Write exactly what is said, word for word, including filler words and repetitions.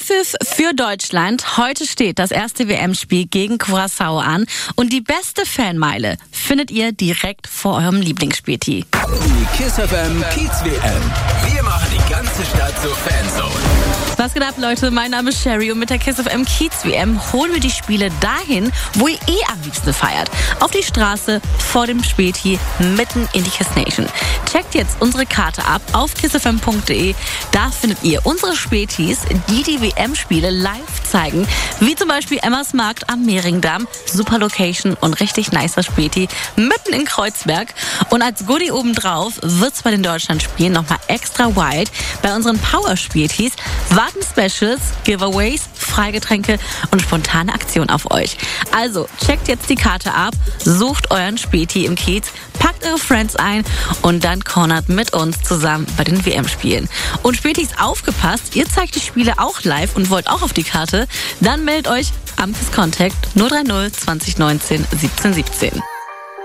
Anpfiff für Deutschland. Heute steht das erste W M-Spiel gegen Curaçao an. Und die beste Fanmeile findet ihr direkt vor eurem Lieblingsspieltee. Die KISS F M Kiez W M. Wir machen die ganze Stadt zur Fanzone. Was geht ab, Leute? Mein Name ist Sherry und mit der KISS F M Kiez W M holen wir die Spiele dahin, wo ihr eh am liebsten feiert. Auf die Straße, vor dem Späti, mitten in die KISS Nation. Checkt jetzt unsere Karte ab auf kiss f m punkt de. Da findet ihr unsere Spätis, die die W M-Spiele live zeigen. Wie zum Beispiel Emmas Markt am Mehringdamm. Super Location und richtig nicer Späti mitten in Kreuzberg. Und als Goodie obendrauf wird's bei den Deutschlandspielen nochmal extra wild. Bei unseren Power-Spätis warten Specials, Giveaways, Freigetränke und spontane Aktionen auf euch. Also checkt jetzt die Karte ab, sucht euren Späti im Kiez, packt eure Friends ein und dann cornert mit uns zusammen bei den W M-Spielen. Und Spätis, aufgepasst, ihr zeigt die Spiele auch live und wollt auch auf die Karte, dann meldet euch am KISS Contact null drei null zwanzig neunzehn siebzehn siebzehn.